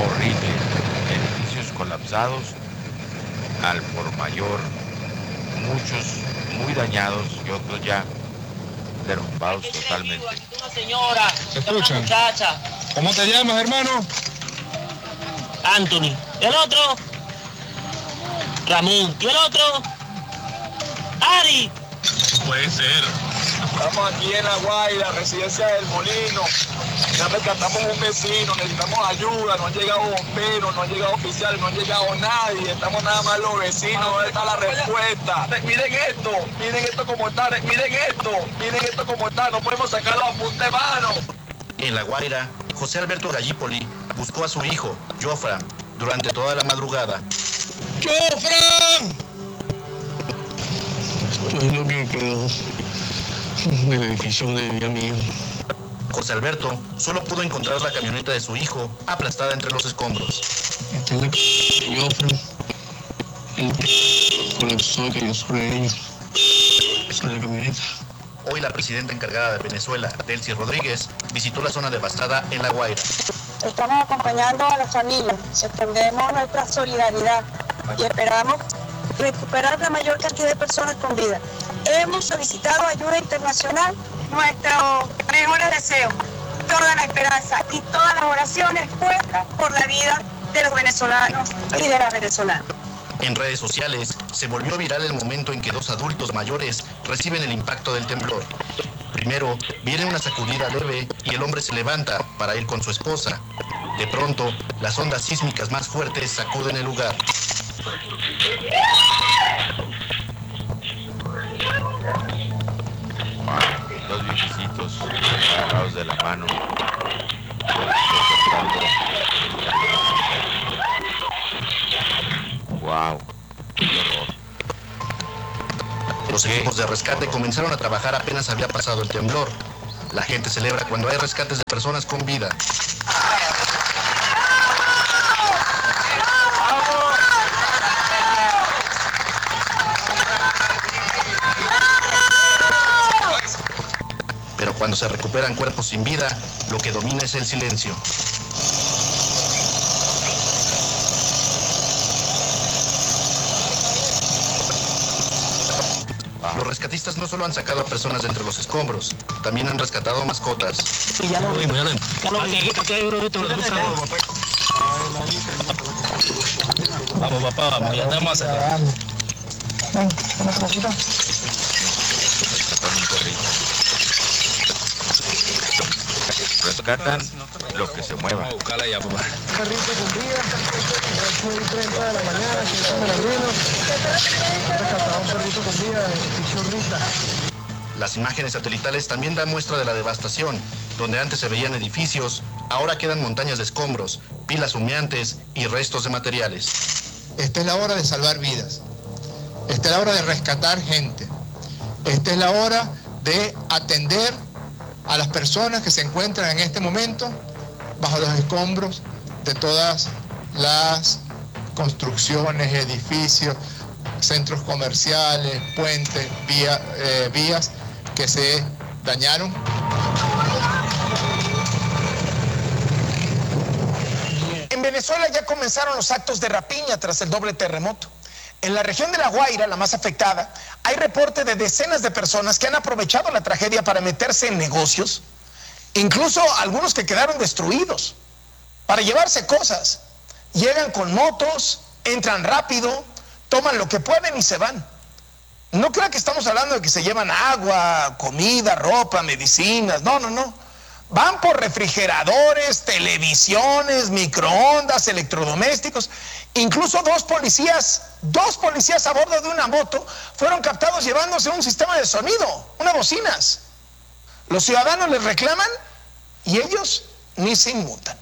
horrible. Edificios colapsados al por mayor, muchos muy dañados y otros ya derrumbados totalmente. Una señora, ¿Se escuchan? una muchacha. ¿Cómo te llamas, hermano? Anthony. ¿Y el otro? Ramón. ¿Y el otro? Ari. Puede ser. Estamos aquí en La Guaira, residencia del Molino. Ya rescatamos un vecino, necesitamos ayuda, no han llegado bomberos, no han llegado oficiales, no han llegado nadie. Estamos nada más los vecinos, ¿dónde está la respuesta? Miren esto como está, miren esto como está, no podemos sacarlo a punta de mano. En La Guaira, José Alberto Gallipoli buscó a su hijo, Jofra, durante toda la madrugada. ¡Jofra! Esto es lo que quedó del edificio donde vivía mi hijo. José Alberto solo pudo encontrar la camioneta de su hijo aplastada entre los escombros. Esta es la Jofra. El colapsó y cayó sobre ellos. Sobre la camioneta. Hoy la presidenta encargada de Venezuela, Delcy Rodríguez, visitó la zona devastada en La Guaira. Estamos acompañando a la familia, extendemos nuestra solidaridad y esperamos recuperar la mayor cantidad de personas con vida. Hemos solicitado ayuda internacional, nuestros mejores deseos, toda la esperanza y todas las oraciones puestas por la vida de los venezolanos y de las venezolanas. En redes sociales se volvió viral el momento en que dos adultos mayores reciben el impacto del temblor. Primero viene una sacudida leve y el hombre se levanta para ir con su esposa. De pronto, las ondas sísmicas más fuertes sacuden el lugar. Dos viejecitos agarrados de la mano, wow, qué horror. Los equipos de rescate comenzaron a trabajar apenas había pasado el temblor. La gente celebra cuando hay rescates de personas con vida. Pero cuando se recuperan cuerpos sin vida, lo que domina es el silencio. Los rescatistas no solo han sacado a personas de entre los escombros, también han rescatado mascotas. Vamos, papá, vamos, ya estamos acá. Rescatan lo que se mueva. Vamos a buscarla ya, papá. Perrito con vida, 8:30 de la mañana, aquí en San Bernardino. Rescatado un perrito con vida, edificio Rita. Las imágenes satelitales también dan muestra de la devastación. Donde antes se veían edificios, ahora quedan montañas de escombros, pilas humeantes y restos de materiales. Esta es la hora de salvar vidas. Esta es la hora de rescatar gente. Esta es la hora de atender a las personas que se encuentran en este momento bajo los escombros de todas las construcciones, edificios, centros comerciales, puentes, vías que se dañaron. En Venezuela ya comenzaron los actos de rapiña tras el doble terremoto. En la región de La Guaira, la más afectada, hay reporte de decenas de personas que han aprovechado la tragedia para meterse en negocios, incluso algunos que quedaron destruidos, para llevarse cosas. Llegan con motos, entran rápido, toman lo que pueden y se van. No crean que estamos hablando de que se llevan agua, comida, ropa, medicinas, no. Van por refrigeradores, televisiones, microondas, electrodomésticos. Incluso dos policías a bordo de una moto fueron captados llevándose un sistema de sonido, unas bocinas. Los ciudadanos les reclaman y ellos ni se inmutan.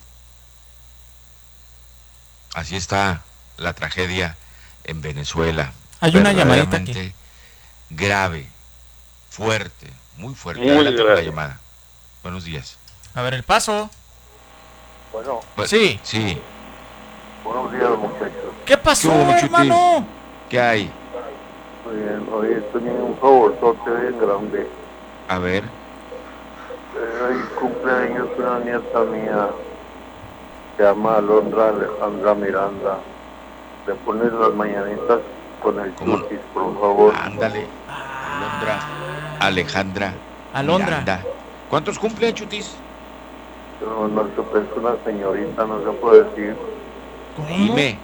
Así está la tragedia en Venezuela. Hay una llamadita Verdaderamente aquí. grave, fuerte, muy fuerte. Muy Adelante con la grave. llamada. Buenos días. A ver, el paso. Bueno, Sí. Sí. buenos días muchachos. ¿Qué pasó, ¿Qué hubo, Chutis? hermano? ¿Qué hay? Muy bien, hoy tenía un favorzote bien grande. A ver. Hoy cumpleaños una nieta mía Se llama Alondra Alejandra Miranda. Le pones las mañanitas con el chutis, por favor. Ándale. Alejandra. Miranda. ¿Cuántos cumple, Chutis? No supe, es una señorita, no se puede decir. ¿Cómo? Dime.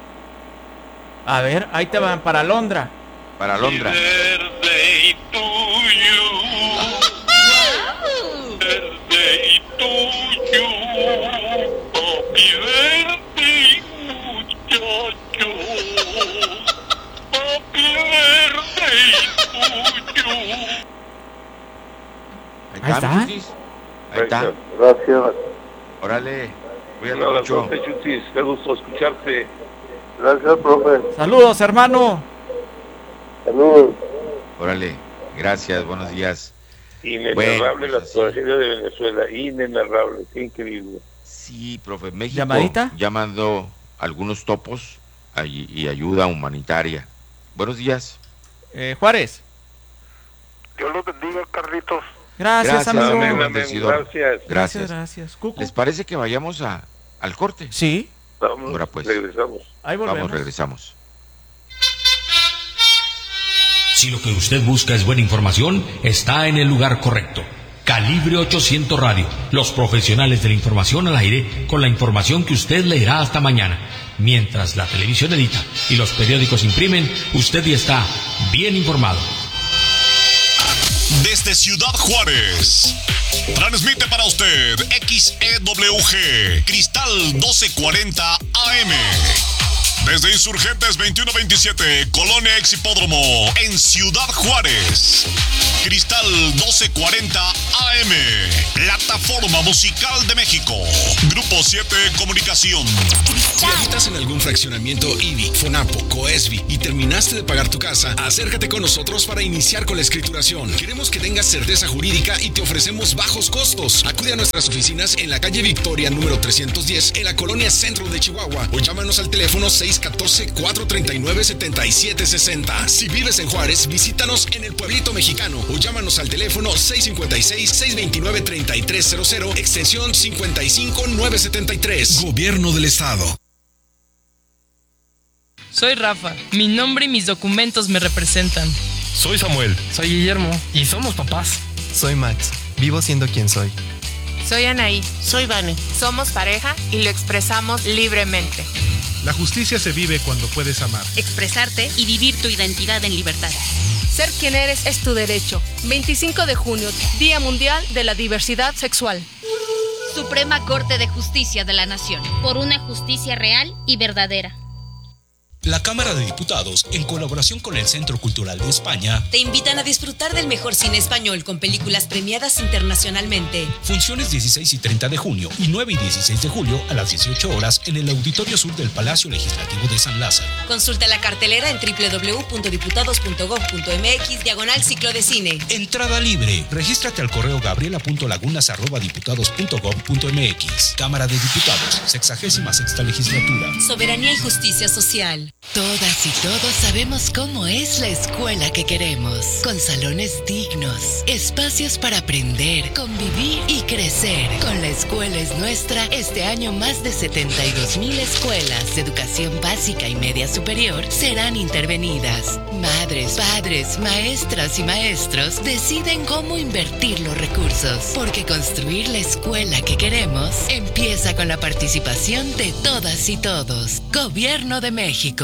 A ver, ahí te van para Alondra. Para Alondra. Verde y tuyo. Verde y tuyo. Papi verde y muchacho. Papi verde y tuyo. Ahí está. Chutis. Ahí está. Gracias. Órale. Cuídate Hola, mucho. profe Chutis, qué gusto escucharte. Gracias, profe. Saludos, hermano. Saludos. Órale. Gracias, buenos días. Inenarrable la tragedia de Venezuela. Inenarrable, qué increíble. Sí, profe. México ¿Llamadita? ya mandó algunos topos y ayuda humanitaria. Buenos días. Juárez. Dios los bendiga, Carlitos. Gracias, amigo. Amén, Bendecido. gracias. Gracias. Cucu. ¿Les parece que vayamos al corte? Sí. Vamos, Ahora pues. regresamos. Ahí volvemos. Vamos, regresamos. Si lo que usted busca es buena información, está en el lugar correcto. Calibre 800 Radio, los profesionales de la información al aire, con la información que usted leerá hasta mañana. Mientras la televisión edita y los periódicos imprimen, usted ya está bien informado. Desde Ciudad Juárez, transmite para usted XEWG, Cristal 1240 AM. Desde Insurgentes 2127, Colonia Ex Hipódromo, en Ciudad Juárez. Cristal 1240 AM, Plataforma Musical de México. Grupo 7 Comunicación. Si habitas en algún fraccionamiento IBI, FONAPO, COESBI y terminaste de pagar tu casa, acércate con nosotros para iniciar con la escrituración. Queremos que tengas certeza jurídica y te ofrecemos bajos costos. Acude a nuestras oficinas en la calle Victoria número 310 en la colonia Centro de Chihuahua o llámanos al teléfono 614-439-7760. Si vives en Juárez, visítanos en el Pueblito Mexicano o llámanos al teléfono 656-629-3300, extensión 55973. Gobierno del Estado. Soy Rafa. Mi nombre y mis documentos me representan. Soy Samuel. Soy Guillermo. Y somos papás. Soy Max. Vivo siendo quien soy. Soy Anaí. Soy Vane. Somos pareja y lo expresamos libremente. La justicia se vive cuando puedes amar, expresarte y vivir tu identidad en libertad. Ser quien eres es tu derecho. 25 de junio, Día Mundial de la Diversidad Sexual. Suprema Corte de Justicia de la Nación. Por una justicia real y verdadera. La Cámara de Diputados, en colaboración con el Centro Cultural de España, te invitan a disfrutar del mejor cine español con películas premiadas internacionalmente. Funciones 16 y 30 de junio y 9 y 16 de julio a las 18 horas en el Auditorio Sur del Palacio Legislativo de San Lázaro. Consulta la cartelera en www.diputados.gov.mx/ciclo de cine. Entrada libre. Regístrate al correo gabriela.lagunas@diputados.gov.mx. Cámara de Diputados, 66ª Legislatura. Soberanía y justicia social. Todas y todos sabemos cómo es la escuela que queremos, con salones dignos, espacios para aprender, convivir y crecer. Con La Escuela es Nuestra, este año más de 72,000 escuelas de educación básica y media superior serán intervenidas. Madres, padres, maestras y maestros deciden cómo invertir los recursos, porque construir la escuela que queremos empieza con la participación de todas y todos. Gobierno de México.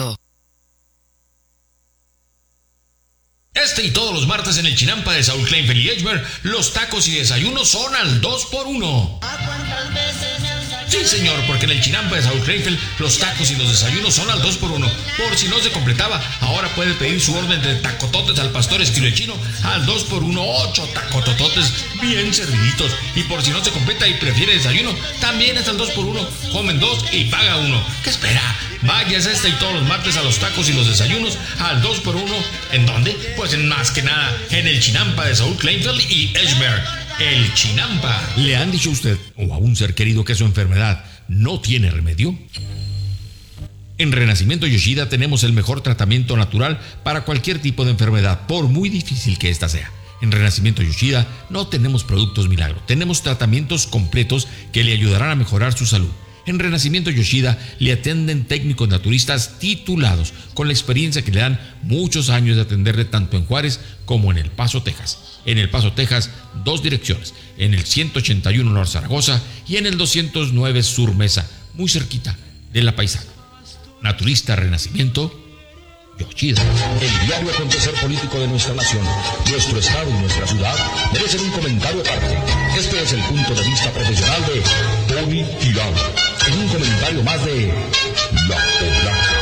Este y todos los martes en el Chinampa de Saúl Kleinfeld y Edgemer, los tacos y desayunos son al 2x1. Sí, señor, porque en el Chinampa de Saúl Kleinfeld, los tacos y los desayunos son al 2x1. Por si no se completaba, ahora puede pedir su orden de tacototes al pastor estilo chino al 2x1, 8 tacotototes bien serviditos. Y por si no se completa y prefiere desayuno, también es al 2x1. Comen 2 y paga 1. ¿Qué espera? Váyase este y todos los martes a los tacos y los desayunos al 2x1. ¿En dónde? Pues en más que nada, en el Chinampa de Saúl Kleinfeld y Edgemer. El Chinampa. ¿Le han dicho a usted o a un ser querido que su enfermedad no tiene remedio? En Renacimiento Yoshida tenemos el mejor tratamiento natural para cualquier tipo de enfermedad, por muy difícil que ésta sea. En Renacimiento Yoshida no tenemos productos milagro, tenemos tratamientos completos que le ayudarán a mejorar su salud. En Renacimiento Yoshida le atienden técnicos naturistas titulados, con la experiencia que le dan muchos años de atenderle tanto en Juárez como en El Paso, Texas. En El Paso, Texas, 2 direcciones, en el 181 Norte Zaragoza y en el 209 Sur Mesa, muy cerquita de La Paisana. Naturista Renacimiento Yoshida. El diario acontecer político de nuestra nación, nuestro estado y nuestra ciudad merecen un comentario aparte. Este es el punto de vista profesional de Tony Tirado, en un comentario más de La Polaca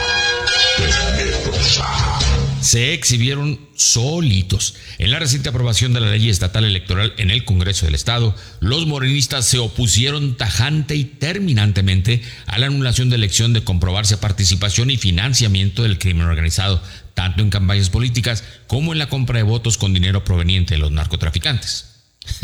Tenebrosa. Se exhibieron solitos. En la reciente aprobación de la ley estatal electoral en el Congreso del Estado, los morenistas se opusieron tajante y terminantemente a la anulación de elección de comprobarse participación y financiamiento del crimen organizado, tanto en campañas políticas como en la compra de votos con dinero proveniente de los narcotraficantes.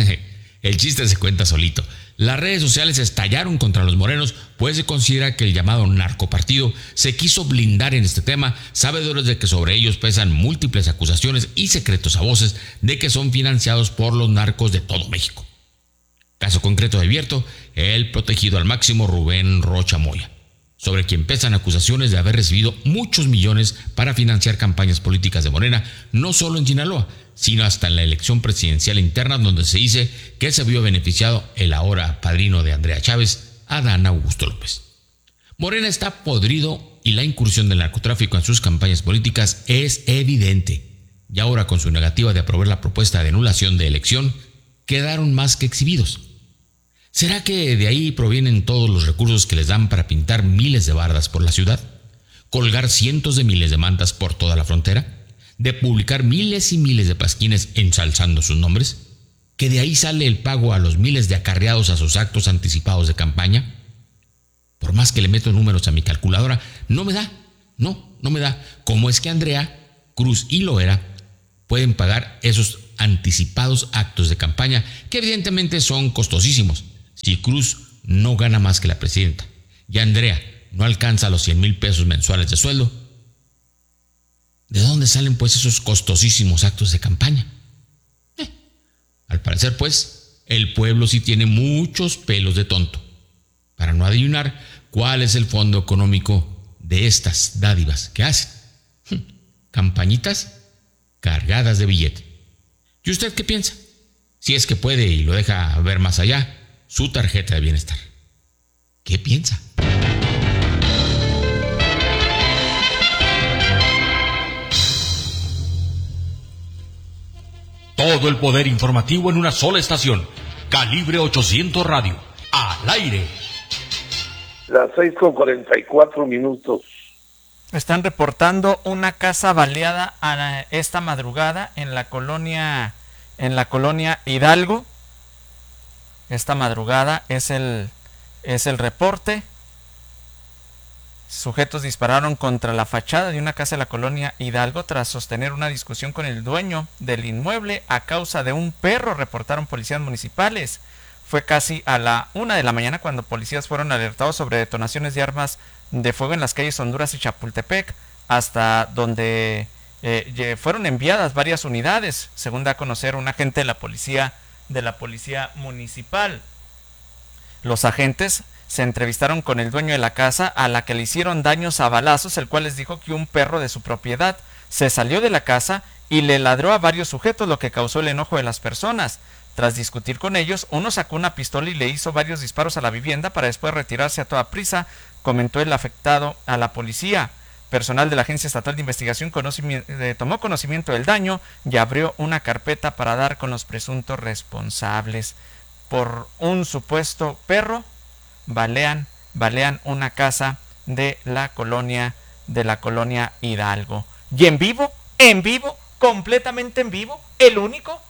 El chiste se cuenta solito. Las redes sociales estallaron contra los morenos, pues se considera que el llamado narcopartido se quiso blindar en este tema, sabedores de que sobre ellos pesan múltiples acusaciones y secretos a voces de que son financiados por los narcos de todo México. Caso concreto de Vierto, el protegido al máximo Rubén Rocha Moya, sobre quien pesan acusaciones de haber recibido muchos millones para financiar campañas políticas de Morena, no solo en Sinaloa, sino hasta en la elección presidencial interna, donde se dice que se vio beneficiado el ahora padrino de Andrea Chávez, Adán Augusto López. Morena está podrido y la incursión del narcotráfico en sus campañas políticas es evidente. Y ahora, con su negativa de aprobar la propuesta de anulación de elección, quedaron más que exhibidos. ¿Será que de ahí provienen todos los recursos que les dan para pintar miles de bardas por la ciudad? ¿Colgar cientos de miles de mantas por toda la frontera? ¿De publicar miles y miles de pasquines ensalzando sus nombres? ¿Que de ahí sale el pago a los miles de acarreados a sus actos anticipados de campaña? Por más que le meto números a mi calculadora, no me da. No me da. ¿Cómo es que Andrea, Cruz y Loera pueden pagar esos anticipados actos de campaña, que evidentemente son costosísimos, si Cruz no gana más que la presidenta y Andrea no alcanza los 100,000 pesos mensuales de sueldo? ¿De dónde salen pues esos costosísimos actos de campaña? Al parecer pues, el pueblo sí tiene muchos pelos de tonto para no adivinar cuál es el fondo económico de estas dádivas que hacen. Campañitas cargadas de billete. ¿Y usted qué piensa? Si es que puede y lo deja ver más allá, su tarjeta de bienestar. ¿Qué piensa? Todo el poder informativo en una sola estación. Calibre 800 Radio. Al aire. Las 6:44. Están reportando una casa baleada esta madrugada en la colonia Hidalgo. Esta madrugada es el reporte. Sujetos dispararon contra la fachada de una casa de la colonia Hidalgo tras sostener una discusión con el dueño del inmueble a causa de un perro, reportaron policías municipales. Fue casi a la 1 de la mañana cuando policías fueron alertados sobre detonaciones de armas de fuego en las calles Honduras y Chapultepec, hasta donde fueron enviadas varias unidades, según da a conocer un agente de la policía municipal. Los agentes se entrevistaron con el dueño de la casa, a la que le hicieron daños a balazos, el cual les dijo que un perro de su propiedad se salió de la casa y le ladró a varios sujetos, lo que causó el enojo de las personas. Tras discutir con ellos, uno sacó una pistola y le hizo varios disparos a la vivienda para después retirarse a toda prisa, comentó el afectado a la policía. Personal de la Agencia Estatal de Investigación tomó conocimiento del daño y abrió una carpeta para dar con los presuntos responsables. Por un supuesto perro, balean una casa de la colonia Hidalgo. Y en vivo, completamente en vivo, el único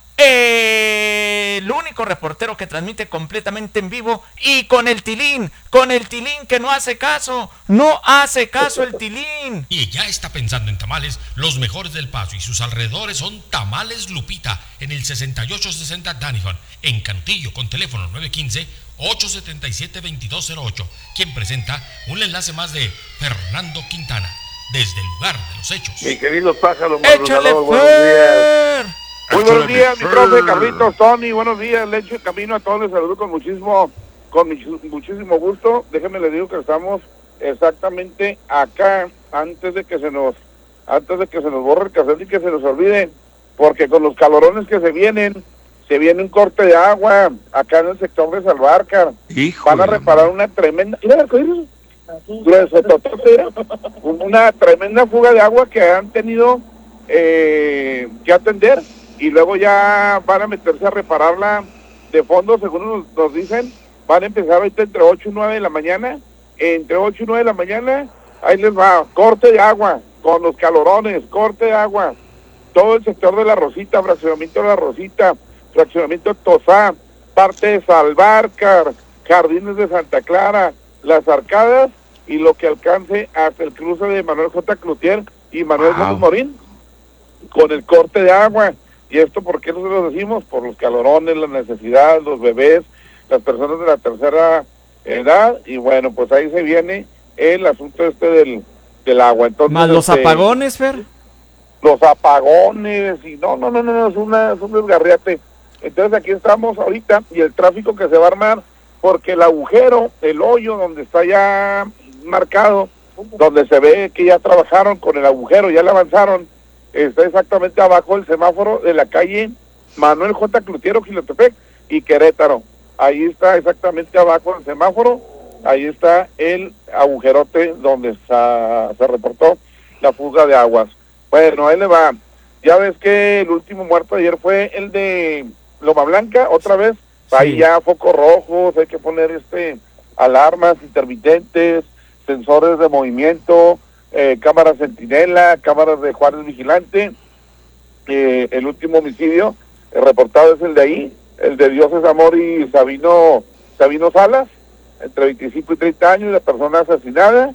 reportero que transmite completamente en vivo y con el tilín que no hace caso el tilín. Y ya está pensando en tamales, los mejores del Paso y sus alrededores son Tamales Lupita, en el 6860 Danifon, en Cantillo, con teléfono 915-877-2208, quien presenta un enlace más de Fernando Quintana, desde el lugar de los hechos. Mi querido pájaro ¡échale, buenos días. Muy buenos días, mi profe Carlitos, Tony, buenos días, le echo el camino a todos, les saludo con muchísimo Con muchísimo gusto. Déjenme les digo que estamos exactamente acá, antes de que se nos borre el cassette y que se nos olvide, porque con los calorones que se viene un corte de agua acá en el sector de Salvarcar. Van a reparar una tremenda, una tremenda fuga de agua que han tenido que atender, y luego ya van a meterse a repararla de fondo, según nos dicen. Van a empezar ahorita entre 8 y 9 de la mañana. Entre 8 y 9 de la mañana, ahí les va, corte de agua, con los calorones, corte de agua. Todo el sector de La Rosita, fraccionamiento de La Rosita, fraccionamiento de Tosá, parte de Salvarcar, Jardines de Santa Clara, Las Arcadas, y lo que alcance hasta el cruce de Manuel J. Cloutier y Manuel Gómez Morín, con el corte de agua. ¿Y esto por qué nosotros lo decimos? Por los calorones, la necesidad, los bebés, las personas de la tercera edad, y bueno, pues ahí se viene el asunto del agua. Entonces, más los apagones, Fer. Los apagones, y no, es un desgarriate. Entonces aquí estamos ahorita, y el tráfico que se va a armar, porque el agujero, el hoyo donde está ya marcado, donde se ve que ya trabajaron con el agujero, ya le avanzaron, está exactamente abajo del semáforo de la calle Manuel J. Cloutier, Gilotepec y Querétaro. Ahí está exactamente abajo del semáforo, ahí está el agujerote donde se reportó la fuga de aguas. Bueno, ahí le va. Ya ves que el último muerto ayer fue el de Loma Blanca, otra vez. Sí. Ahí ya focos rojos, hay que poner alarmas intermitentes, sensores de movimiento, cámaras centinela, cámaras de Juárez Vigilante. El último homicidio reportado es el de ahí, el de Dioses Amor y Sabino Salas, entre 25 y 30 años, la persona asesinada.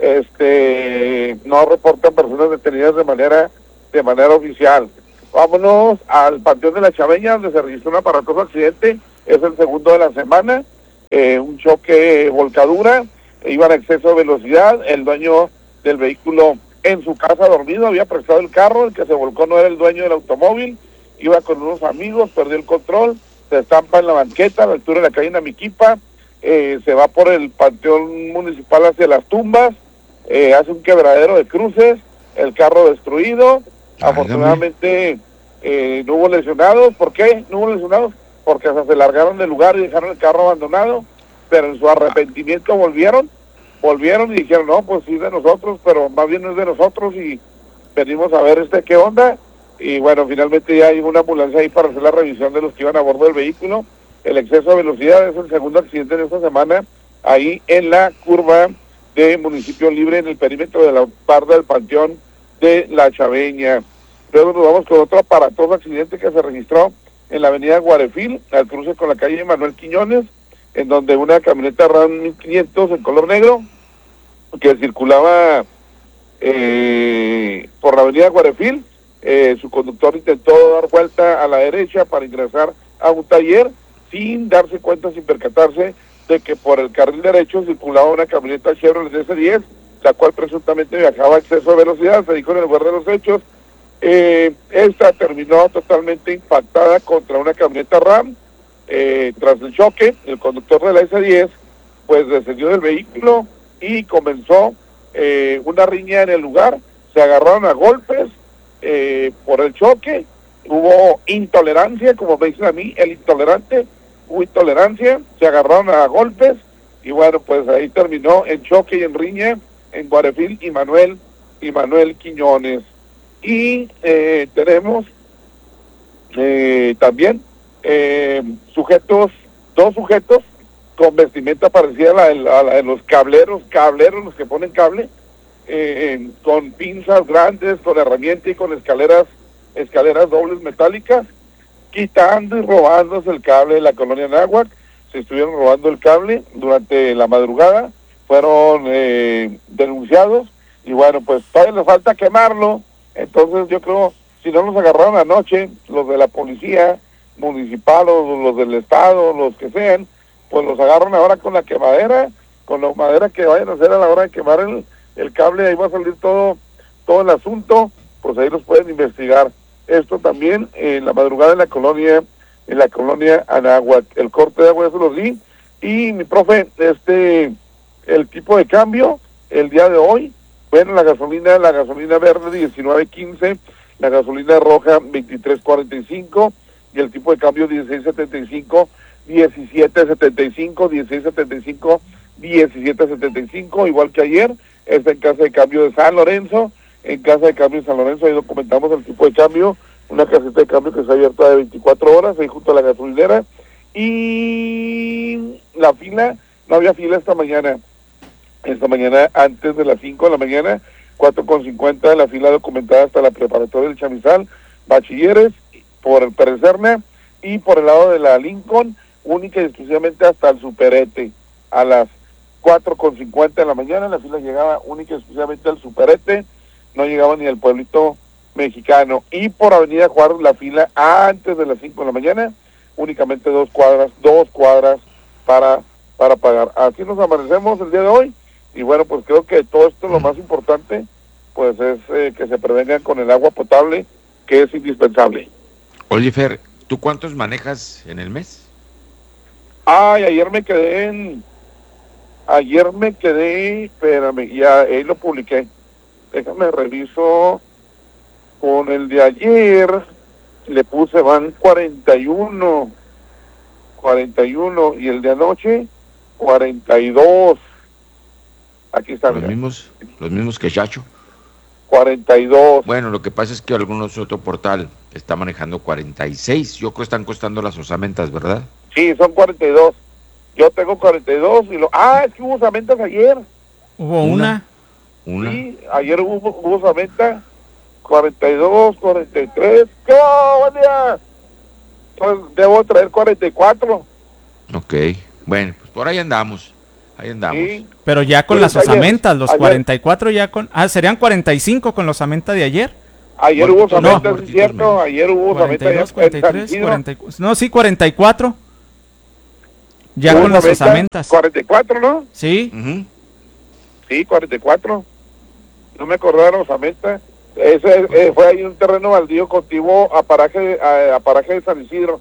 No reportan personas detenidas de manera oficial. Vámonos al Panteón de la Chaveña, donde se registró un aparatoso accidente. Es el segundo de la semana. Un choque, volcadura, iban a exceso de velocidad. El dueño del vehículo en su casa dormido había prestado el carro. El que se volcó no era el dueño del automóvil, iba con unos amigos, perdió el control, se estampa en la banqueta a la altura de la calle Namiquipa. Se va por el Panteón Municipal hacia las tumbas, hace un quebradero de cruces, el carro destruido. Afortunadamente no hubo lesionados. ¿Por qué no hubo lesionados? Porque hasta se largaron del lugar y dejaron el carro abandonado, pero en su arrepentimiento volvieron y dijeron, no, pues sí es de nosotros, pero más bien no es de nosotros, y venimos a ver qué onda. Y bueno, finalmente ya hay una ambulancia ahí para hacer la revisión de los que iban a bordo del vehículo. El exceso de velocidad es el segundo accidente de esta semana, ahí en la curva de Municipio Libre, en el perímetro de la barda del Panteón de la Chaveña. Luego nos vamos con otro aparatoso accidente que se registró en la avenida Guarefil, al cruce con la calle Manuel Quiñones, en donde una camioneta RAM 1500 en color negro, que circulaba por la avenida Guarefil, su conductor intentó dar vuelta a la derecha para ingresar a un taller, sin darse cuenta, sin percatarse de que por el carril derecho circulaba una camioneta Chevrolet S10, la cual presuntamente viajaba a exceso de velocidad. Se dijo en el lugar de los hechos. Esta terminó totalmente impactada contra una camioneta RAM. Tras el choque, el conductor de la S10 pues descendió del vehículo y comenzó una riña en el lugar. Se agarraron a golpes por el choque. Hubo intolerancia, como me dicen a mí, el intolerante. Hubo intolerancia, se agarraron a golpes, y bueno, pues ahí terminó en choque y en riña en Guarefil y Manuel Quiñones. Y tenemos también dos sujetos con vestimenta parecida a la de los cableros, los que ponen cable, con pinzas grandes, con herramienta y con escaleras dobles metálicas, quitando y robándose el cable de la colonia Anáhuac. Se estuvieron robando el cable durante la madrugada, fueron denunciados, y bueno, pues todavía les falta quemarlo. Entonces yo creo, si no los agarraron anoche, los de la policía municipal o los del estado, los que sean, pues los agarran ahora con la quemadera, con la madera que vayan a hacer a la hora de quemar el cable. Ahí va a salir todo el asunto, pues ahí los pueden investigar. Esto también en la madrugada en la colonia Anáhuac. El corte de agua, eso lo di, Y mi profe, el tipo de cambio, el día de hoy, bueno, la gasolina verde 19.15, la gasolina roja 23.45, y el tipo de cambio 16.75, 17.75, 16.75, 17.75, igual que ayer. Está en casa de cambio de San Lorenzo. En casa de cambio de San Lorenzo, ahí documentamos el tipo de cambio, una caseta de cambio que está abierta de 24 horas, ahí junto a la gasolinera. Y la fila, no había fila esta mañana, antes de las 5 de la mañana, 4.50 la fila documentada hasta la preparatoria del Chamizal, bachilleres, por el Pérez Serna, y por el lado de la Lincoln, única y exclusivamente hasta el Superete. A las 4.50 de la mañana la fila llegaba única y exclusivamente al Superete, no llegaba ni al pueblito mexicano. Y por Avenida Juárez la fila antes de las 5 de la mañana, únicamente 2 cuadras para pagar. Así nos amanecemos el día de hoy, y bueno, pues creo que todo esto lo más importante pues es que se prevengan con el agua potable, que es indispensable. Oye, Fer, ¿tú cuántos manejas en el mes? Ay, ayer me quedé, espérame, ya ahí lo publiqué. Déjame reviso con el de ayer, le puse van 41, y el de anoche 42. Aquí está. Los mismos que Chacho. 42. Bueno, lo que pasa es que algunos otro portal está manejando 46. Yo creo que están costando las osamentas, ¿verdad? Sí, son 42. Yo tengo 42 y es que hubo osamentas ayer. ¿Hubo una? Sí, ayer hubo osamenta. 42, 43. ¡Qué buen día! Pues debo traer 44. Ok, bueno, pues por ahí andamos. Sí. Pero ya con las osamentas, los 44 ya con... serían 45 con la osamenta de ayer. Ayer hubo osamenta, es cierto. Ayer hubo osamenta. 42, 43, 44. No, sí, 44. Ya con las osamentas. 44, ¿no? Sí. Sí, 44. No me acordaron osamenta. Ese fue ahí un terreno baldío contiguo a paraje de San Isidro.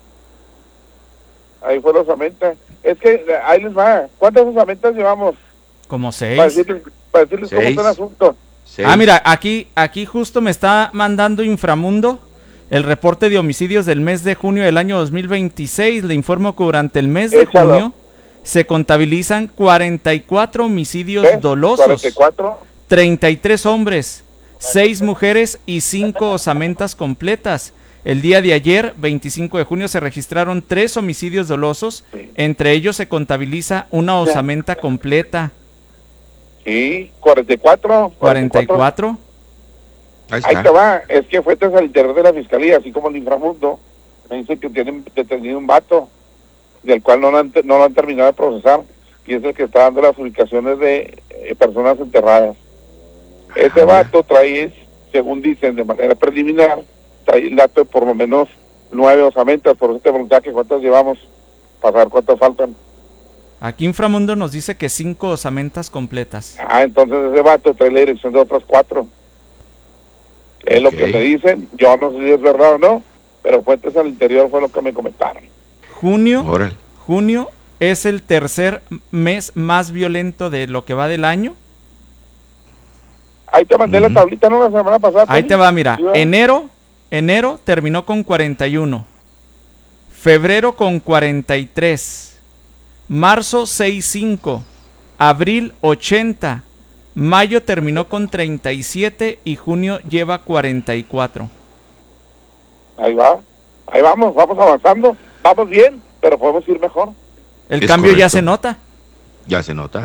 Ahí fue la osamenta. Es que ahí les va. ¿Cuántas osamentas llevamos? Como 6. Para decirles cómo está el asunto. 6. Mira, aquí justo me está mandando Inframundo el reporte de homicidios del mes de junio del año 2026. Le informo que durante el mes de junio se contabilizan 44 homicidios dolosos. 44. 33 hombres, 6 mujeres y 5 osamentas completas. El día de ayer, 25 de junio, se registraron 3 homicidios dolosos. Entre ellos se contabiliza una osamenta completa. Sí, 44. 44. Ahí te va. Es que fue al interior de la fiscalía, así como el Inframundo. Me dice que tienen detenido un vato, del cual no lo han terminado de procesar. Y es el que está dando las ubicaciones de personas enterradas. Ese vato trae, según dicen de manera preliminar, trae el dato de por lo menos 9 osamentas. Por eso te preguntaba que cuántas llevamos, para saber cuántas faltan. Aquí Inframundo nos dice que 5 osamentas completas. Entonces ese vato trae la dirección de otras 4. Es lo que me dicen. Yo no sé si es verdad o no, pero fuentes al interior fue lo que me comentaron. Junio es el tercer mes más violento de lo que va del año. Ahí te mandé la tablita, ¿no? La semana pasada. Ahí te va, mira. Enero terminó con 41. Febrero con 43. Marzo 6.5. Abril 80. Mayo terminó con 37 y junio lleva 44. Ahí vamos avanzando. Vamos bien, pero podemos ir mejor. El cambio ya se nota. Ya se nota.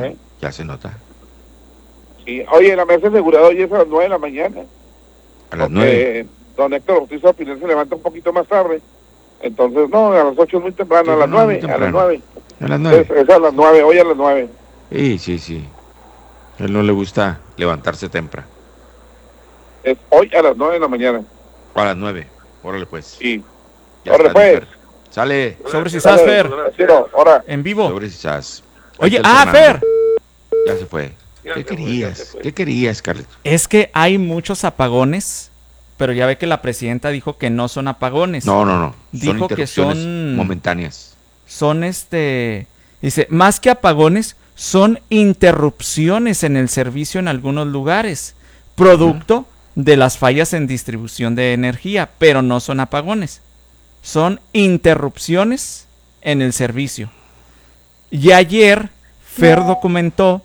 Sí. Oye, la mesa de seguridad hoy es a las 9 de la mañana. A las 9. Don Héctor Ortiz Opinel se levanta un poquito más tarde. Entonces, no, a las 8 es muy temprano, a las 9. A las 9. A las 9. Es a las 9, hoy a las 9. Sí. A él no le gusta levantarse temprano. Es hoy a las 9 de la mañana. A las 9. Órale, pues. Sí. Órale, pues. Sale. Sobre Cisás, Fer. En vivo. Sobre Cisás. Oye, Fer. Ya se fue. ¿Qué querías, Carlitos? Es que hay muchos apagones, pero ya ve que la presidenta dijo que no son apagones. No. Dijo son que son momentáneas. Son Dice, más que apagones, son interrupciones en el servicio en algunos lugares, producto de las fallas en distribución de energía, pero no son apagones, son interrupciones en el servicio. Y ayer Fer documentó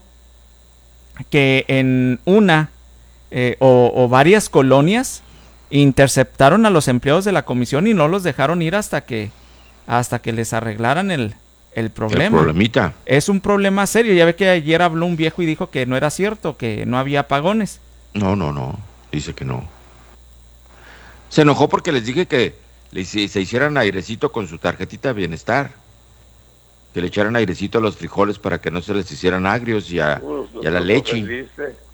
que en una o varias colonias interceptaron a los empleados de la comisión y no los dejaron ir hasta que les arreglaran el problema. El problemita. Es un problema serio. Ya ve que ayer habló un viejo y dijo que no era cierto, que no había apagones. No, dice que no. Se enojó porque les dije que se hicieran airecito con su tarjetita de bienestar. Que le echaran airecito a los frijoles para que no se les hicieran agrios y a la leche.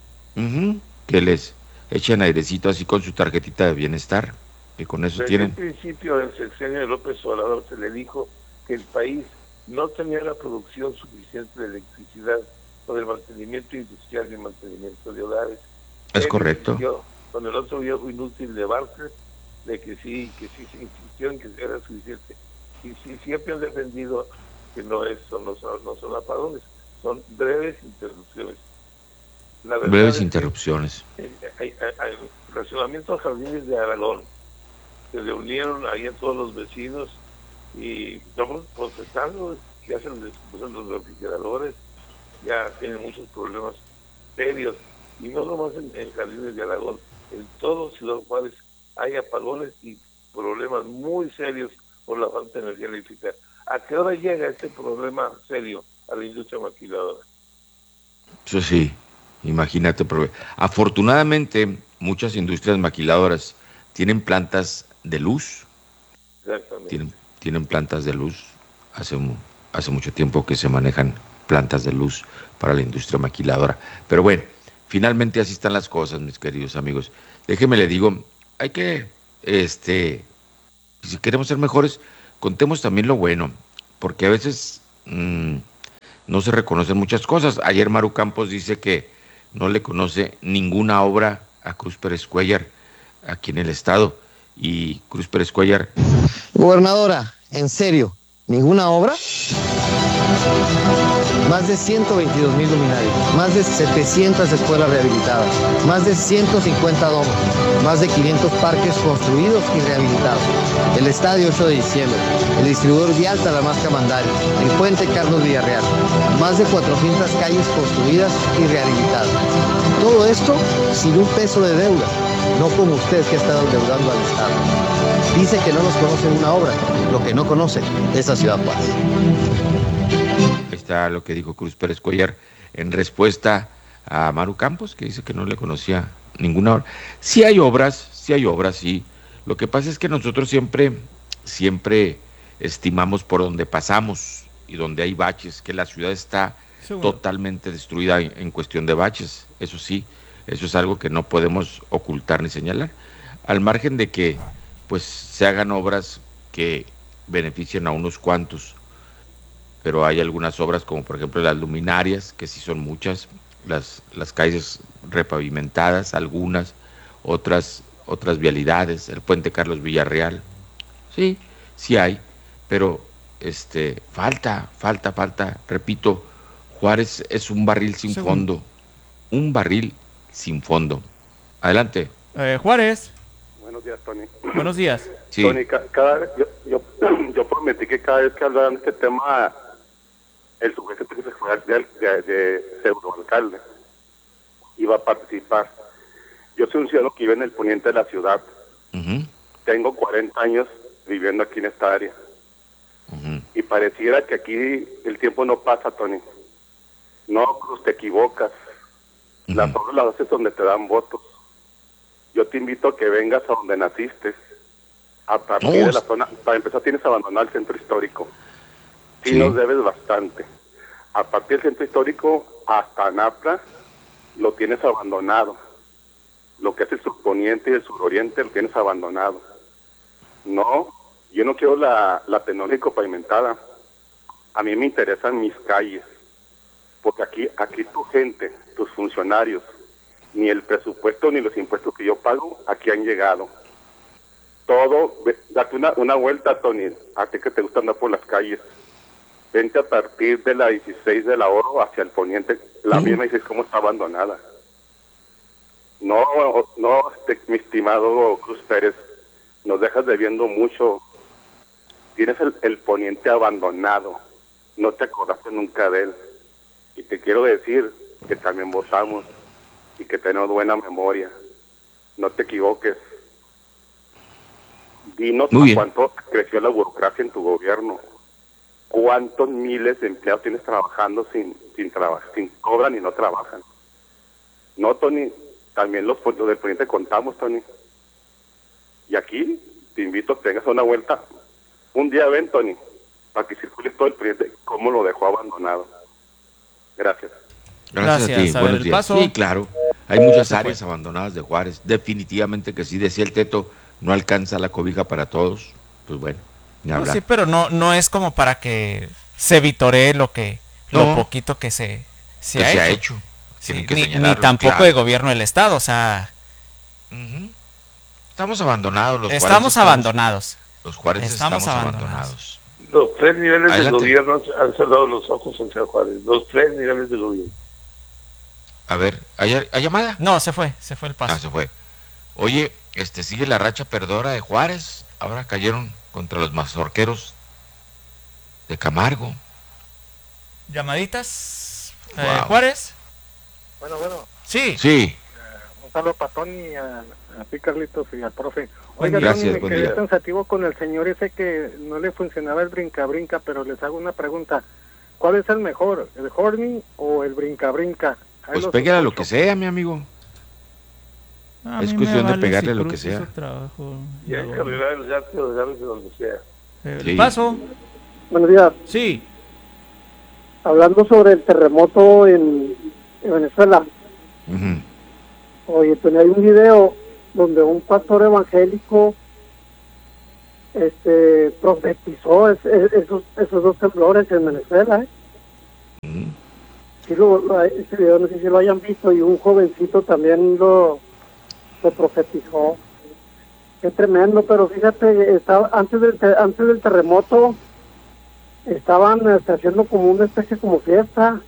Que les echen airecito así con su tarjetita de bienestar. Que con eso tienen. Desde el principio del sexenio de López Obrador se le dijo que el país no tenía la producción suficiente de electricidad para el mantenimiento industrial y el mantenimiento de hogares. Es correcto. Con el otro viejo inútil de Barker, de que sí se insistió en que era suficiente. Y sí, siempre han defendido que no son apagones, son breves interrupciones. Breves interrupciones. Hay racionamiento a Jardines de Aragón. Se reunieron ahí a todos los vecinos y estamos protestando. Ya se les descompusen los refrigeradores, ya tienen muchos problemas serios. Y no nomás en Jardines de Aragón, en todo Ciudad Juárez hay apagones y problemas muy serios por la falta de energía eléctrica. ¿A qué hora llega este problema serio a la industria maquiladora? Eso sí, imagínate. Afortunadamente, muchas industrias maquiladoras tienen plantas de luz. Exactamente. Tienen plantas de luz. Hace mucho tiempo que se manejan plantas de luz para la industria maquiladora. Pero bueno, finalmente así están las cosas, mis queridos amigos. Déjeme le digo, hay que, si queremos ser mejores, contemos también lo bueno, porque a veces no se reconocen muchas cosas. Ayer Maru Campos dice que no le conoce ninguna obra a Cruz Pérez Cuéllar aquí en el estado. Y Cruz Pérez Cuéllar... Gobernadora, ¿en serio? ¿Ninguna obra? Más de 122,000 luminarios, más de 700 escuelas rehabilitadas, más de 150 domos, más de 500 parques construidos y rehabilitados, el estadio 8 de diciembre, el distribuidor vial Talamasca Mandario, el puente Carlos Villarreal, más de 400 calles construidas y rehabilitadas. Todo esto sin un peso de deuda, no como usted que ha estado endeudando al Estado. Dice que no nos conocen una obra, lo que no conoce es la Ciudad Juárez. Está lo que dijo Cruz Pérez Cuéllar en respuesta a Maru Campos, que dice que no le conocía ninguna obra. Sí hay obras, sí. Lo que pasa es que nosotros siempre estimamos por donde pasamos y donde hay baches, que la ciudad está totalmente destruida en cuestión de baches. Eso sí, eso es algo que no podemos ocultar ni señalar. Al margen de que pues se hagan obras que beneficien a unos cuantos, pero hay algunas obras como por ejemplo las luminarias, que sí son muchas, las calles repavimentadas, algunas, otras vialidades, el puente Carlos Villarreal, sí hay, pero falta, repito, Juárez es un barril sin fondo, Adelante. Juárez. Buenos días, Tony. Buenos días. Sí. Tony, yo prometí que cada vez que hablaran de este tema, el sujeto de pseudoalcalde iba a participar. Yo soy un ciudadano que vive en el poniente de la ciudad. Tengo 40 años viviendo aquí en esta área. Y pareciera que aquí el tiempo no pasa, Tony. No, Cruz, te equivocas. Las obras las haces donde te dan votos. Yo te invito a que vengas a donde naciste. A partir de la zona, para empezar tienes abandonado el centro histórico. Sí, nos debes bastante. A partir del centro histórico hasta Napra lo tienes abandonado. Lo que es el surponiente y el suroriente lo tienes abandonado. No, yo no quiero la tecnológica pavimentada. A mí me interesan mis calles. Porque aquí tu gente, tus funcionarios, ni el presupuesto ni los impuestos que yo pago, aquí han llegado. Todo, date una vuelta, Tony, a ti que te gusta andar por las calles. Vente a partir de la 16 de la Oro hacia el poniente, la misma 16 como está abandonada. No, mi estimado Cruz Pérez, nos dejas debiendo mucho. Tienes el poniente abandonado, no te acordaste nunca de él. Y te quiero decir que también votamos y que tenemos buena memoria. No te equivoques. Dinos a cuánto creció la burocracia en tu gobierno. ¿Cuántos miles de empleados tienes trabajando sin cobran y no trabajan? No, Tony, también los del poniente contamos, Tony. Y aquí te invito a que tengas una vuelta. Un día ven, Tony, para que circules todo el poniente, cómo lo dejó abandonado. Gracias. Gracias a ti. Buenos días. Sí, claro. Hay muchas áreas abandonadas de Juárez. Definitivamente que sí. Decía el Teto, no alcanza la cobija para todos. Pues bueno, ni hablar. Sí, pero no es como para que se vitoree lo poquito que se ha hecho. Sí, ni tampoco de gobierno del Estado, o sea... Estamos abandonados. Estamos abandonados. Los Juárez estamos abandonados. Los 3 niveles de gobierno han cerrado los ojos hacia Juárez. Los 3 niveles de gobierno. A ver, ¿hay llamada? No, se fue el paso. Se fue. Oye, sigue la racha perdedora de Juárez. Ahora cayeron contra los mazorqueros de Camargo. ¿Llamaditas? ¿Juárez? Bueno. Sí. Un saludo para Tony, a ti, Carlitos, y al profe. Oiga, gracias, Tony, me quedé pensativo con el señor ese que no le funcionaba el brinca-brinca, pero les hago una pregunta. ¿Cuál es el mejor, el horny o el brinca-brinca? Pues pégale a lo que sea, mi amigo. Es cuestión de pegarle a lo que sea. Y hay que arreglar el yate o de donde sea. El paso. Buenos días. Sí. Hablando sobre el terremoto en Venezuela. Oye, pues hay un video donde un pastor evangélico profetizó esos 2 temblores en Venezuela. Sí, ese video no sé si lo hayan visto, y un jovencito también lo profetizó. Qué tremendo, pero fíjate, antes del terremoto estaban haciendo como una especie como fiesta.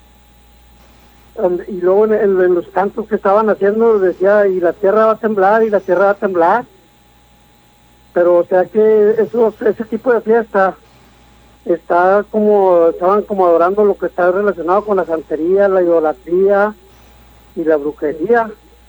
Y luego en los cantos que estaban haciendo decía, y la tierra va a temblar, y la tierra va a temblar. Pero o sea que ese tipo de fiesta estaban como adorando lo que está relacionado con la santería, la idolatría y la brujería.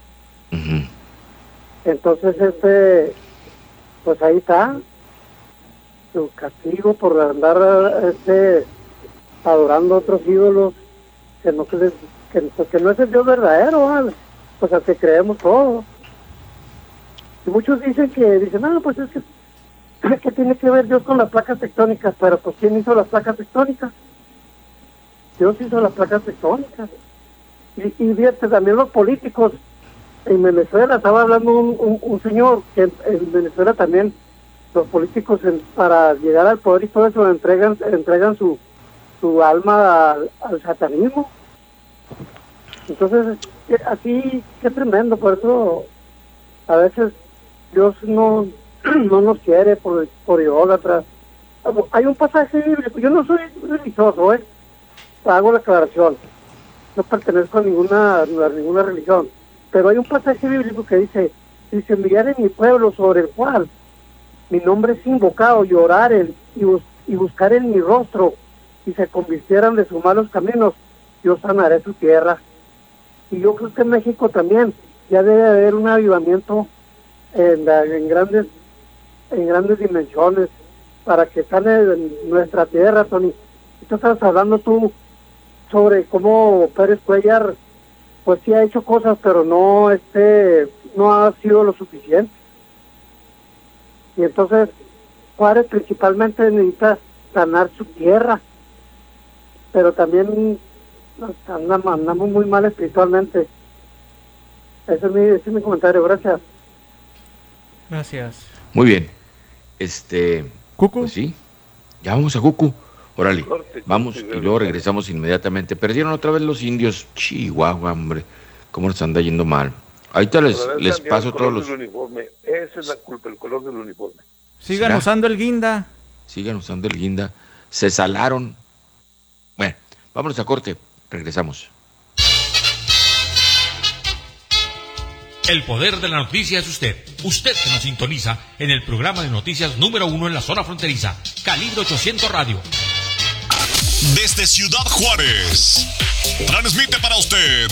Entonces pues ahí está su castigo por andar adorando a otros ídolos que no es el Dios verdadero, ¿vale? Pues al que creemos todos. Y muchos dicen, pues es que tiene que ver Dios con las placas tectónicas, pero pues ¿quién hizo las placas tectónicas? Dios hizo las placas tectónicas. Y fíjate, también los políticos en Venezuela, estaba hablando un señor que en Venezuela también los políticos para llegar al poder y todo eso entregan su alma al satanismo. Entonces, así, qué tremendo. Por eso a veces Dios no nos quiere por idólatras. Hay un pasaje bíblico, yo no soy religioso, hago la aclaración, no pertenezco a ninguna religión, pero hay un pasaje bíblico que dice, mirare mi pueblo sobre el cual mi nombre es invocado, y oraren y buscaren mi rostro, y se convirtieran de sus malos caminos, yo sanaré su tierra. Y yo creo que en México también ya debe haber un avivamiento en grandes dimensiones para que sane nuestra tierra, Tony. Tú estás hablando sobre cómo Pérez Cuellar pues sí ha hecho cosas, pero no ha sido lo suficiente. Y entonces Juárez principalmente necesita sanar su tierra, pero también andamos muy mal espiritualmente. Ese es mi comentario. Gracias. Muy bien. ¿Cucu? Pues sí, ya vamos a Cucu. Órale, vamos y luego regresamos inmediatamente. Perdieron otra vez los indios. Chihuahua, hombre, cómo les anda yendo mal. Ahorita les paso todos los... Esa es la culpa, el color del uniforme. Sigan usando el guinda. Sigan usando el guinda. Se salaron Vámonos a corte, regresamos. El poder de la noticia es usted. Usted que nos sintoniza en el programa de noticias número 1 en la zona fronteriza, Calibre 800 Radio. Desde Ciudad Juárez, transmite para usted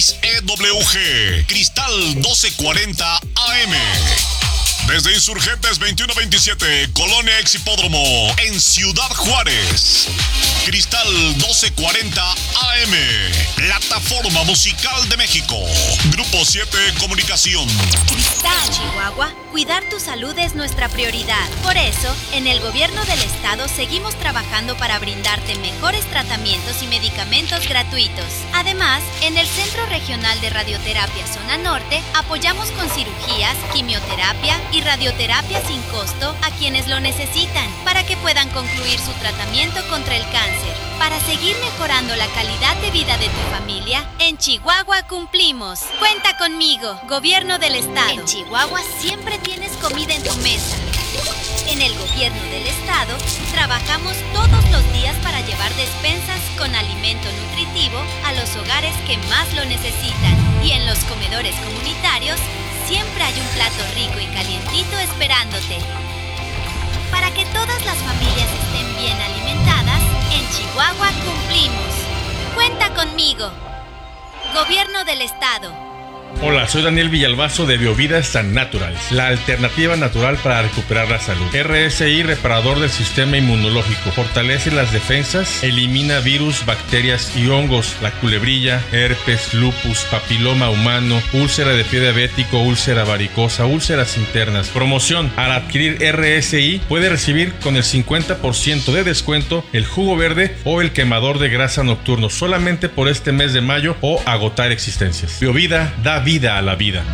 XEWG, Cristal 1240 AM. Desde Insurgentes 2127, Colonia Ex Hipódromo, en Ciudad Juárez. Cristal 1240 AM, Plataforma Musical de México. Grupo 7 Comunicación. Cristal, Chihuahua, cuidar tu salud es nuestra prioridad. Por eso, en el gobierno del estado seguimos trabajando para brindarte mejores tratamientos y medicamentos gratuitos. Además, en el Centro Regional de Radioterapia Zona Norte, apoyamos con cirugías, quimioterapia y radioterapia sin costo a quienes lo necesitan, para que puedan concluir su tratamiento contra el cáncer. Para seguir mejorando la calidad de vida de tu familia, en Chihuahua cumplimos. Cuenta conmigo, Gobierno del Estado. En Chihuahua siempre tienes comida en tu mesa. En el Gobierno del Estado, trabajamos todos los días para llevar despensas con alimento nutritivo a los hogares que más lo necesitan. Y en los comedores comunitarios, siempre hay un plato rico y calientito esperándote. Para que todas las familias estén bien alimentadas, en Chihuahua cumplimos. Cuenta conmigo. Gobierno del Estado. Hola, soy Daniel Villalbazo de Biovida San Natural, la alternativa natural para recuperar la salud. RSI, reparador del sistema inmunológico, fortalece las defensas, elimina virus, bacterias y hongos, la culebrilla, herpes, lupus, papiloma humano, úlcera de pie diabético, úlcera varicosa, úlceras internas. Promoción: al adquirir RSI puede recibir con el 50% de descuento el jugo verde o el quemador de grasa nocturno solamente por este mes de mayo o agotar existencias. Biovida da vida a la vida.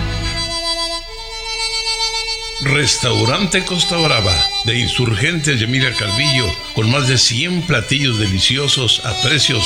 Restaurante Costa Brava, de Insurgentes y Emilia Calvillo, con más de 100 platillos deliciosos a precios